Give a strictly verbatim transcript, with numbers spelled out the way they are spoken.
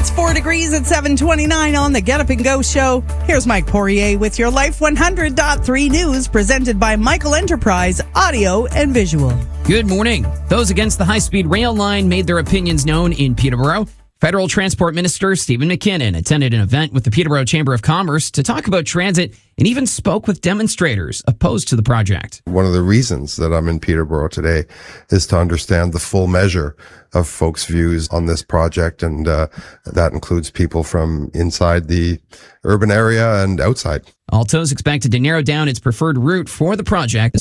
It's four degrees at seven twenty-nine on the Get Up and Go show. Here's Mike Poirier with your Life one hundred point three news presented by Michael Enterprise Audio and Visual. Good morning. Those against the high-speed rail line made their opinions known in Peterborough. Federal Transport Minister Stephen McKinnon attended an event with the Peterborough Chamber of Commerce to talk about transit and even spoke with demonstrators opposed to the project. One of the reasons that I'm in Peterborough today is to understand the full measure of folks' views on this project, and uh, that includes people from inside the urban area and outside. Alto is expected to narrow down its preferred route for the project.